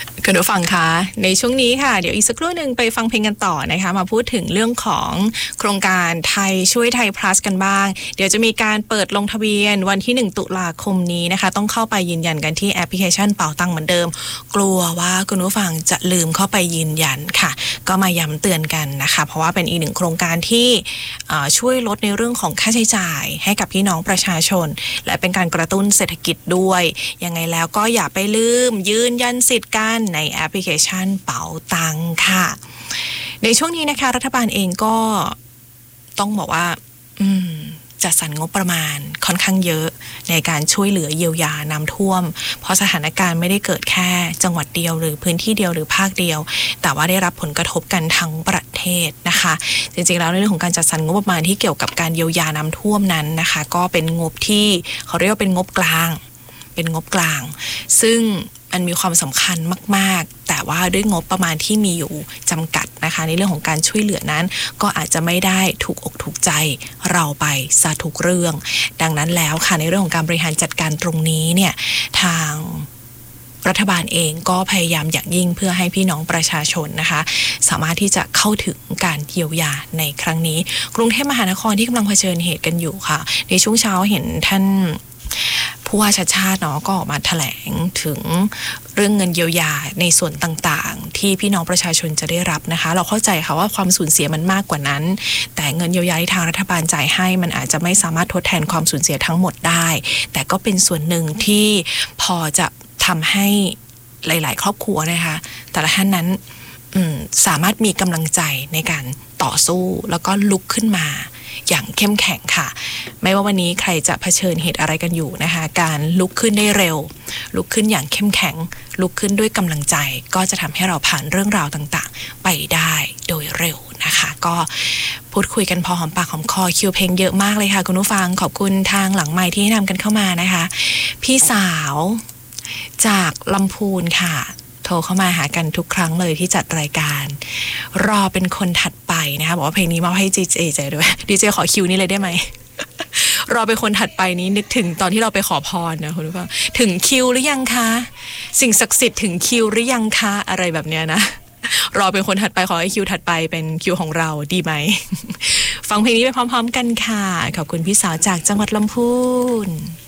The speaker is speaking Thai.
คุณผู้ฟังคะในช่วงนี้ค่ะเดี๋ยวอีกสักครู่หนึ่งไปฟังเพลงกันต่อนะคะมาพูดถึงเรื่องของโครงการไทยช่วยไทย plus กันบ้างเดี๋ยวจะมีการเปิดลงทะเบียนวันที่1ตุลาคมนี้นะคะต้องเข้าไปยืนยันกันที่แอปพลิเคชันเป๋าตังค์เหมือนเดิมกลัวว่าคุณผู้ฟังจะลืมเข้าไปยืนยันค่ะก็มาย้ำเตือนกันนะคะเพราะว่าเป็นอีกหนึ่งโครงการที่ช่วยลดในเรื่องของค่าใช้จ่ายให้กับพี่น้องประชาชนและเป็นการกระตุ้นเศรษฐกิจด้วยยังไงแล้วก็อย่าไปลืมยืนยันสิทธิ์กันในแอปพลิเคชันเป๋าตังค์ค่ะในช่วงนี้นะคะรัฐบาลเองก็ต้องบอกว่าจัดสรรงบประมาณค่อนข้างเยอะในการช่วยเหลือเยียวยาน้ำท่วมเพราะสถานการณ์ไม่ได้เกิดแค่จังหวัดเดียวหรือพื้นที่เดียวหรือภาคเดียวแต่ว่าได้รับผลกระทบกันทั้งประเทศนะคะจริงๆแล้วในเรื่องของการจัดสรรงบประมาณที่เกี่ยวกับการเยียวยาน้ำท่วมนั้นนะคะก็เป็นงบที่เขาเรียกว่าเป็นงบกลางซึ่งมันมีความสำคัญมากๆแต่ว่าด้วยงบประมาณที่มีอยู่จำกัดนะคะในเรื่องของการช่วยเหลือนั้นก็อาจจะไม่ได้ถูกอกถูกใจเราไปซะทุกเรื่องดังนั้นแล้วค่ะในเรื่องของการบริหารจัดการตรงนี้เนี่ยทางรัฐบาลเองก็พยายามอย่างยิ่งเพื่อให้พี่น้องประชาชนนะคะสามารถที่จะเข้าถึงการเยียวยาในครั้งนี้กรุงเทพมหานครที่กำลังเผชิญเหตุกันอยู่ค่ะในช่วงเช้าเห็นท่านผู้ว่าชัชชาติเนาะก็ออกมาแถลงถึงเรื่องเงินเยียวยาในส่วนต่างๆที่พี่น้องประชาชนจะได้รับนะคะเราเข้าใจค่ะว่าความสูญเสียมันมากกว่านั้นแต่เงินเยียวยาที่ทางรัฐบาลจ่ายให้มันอาจจะไม่สามารถทดแทนความสูญเสียทั้งหมดได้แต่ก็เป็นส่วนหนึ่งที่พอจะทำให้หลายๆครอบครัวนะคะแต่ละท่านนั้นสามารถมีกำลังใจในการต่อสู้แล้วก็ลุกขึ้นมาอย่างเข้มแข็งค่ะไม่ว่าวันนี้ใครจะเผชิญเหตุอะไรกันอยู่นะคะการลุกขึ้นได้เร็วลุกขึ้นอย่างเข้มแข็งลุกขึ้นด้วยกำลังใจก็จะทำให้เราผ่านเรื่องราวต่างๆไปได้โดยเร็วนะคะก็พูดคุยกันพอหอมปากหอมคอคิวเพลงเยอะมากเลยค่ะคุณผู้ฟังขอบคุณทางหลังไมค์ที่นำกันเข้ามานะคะพี่สาวจากลำพูนค่ะโทรเข้ามาหากันทุกครั้งเลยที่จัดรายการรอเป็นคนถัดไปนะคะบอกว่าเพลงนี้มอบให้ดีเจใจด้วยดีเจขอคิวนี้เลยได้ไหม รอเป็นคนถัดไปนี้นึกถึงตอนที่เราไปขอพรนะคุณผู้ฟังถึงคิวหรือยังคะสิ่งศักดิ์สิทธิ์ถึงคิวหรือยังคะอะไรแบบเนี้ยนะรอเป็นคนถัดไปขอให้คิวถัดไปเป็นคิวของเราดีไหม ฟังเพลงนี้ไปพร้อมๆกันค่ะขอบคุณพี่สาวจากจังหวัดลำพูน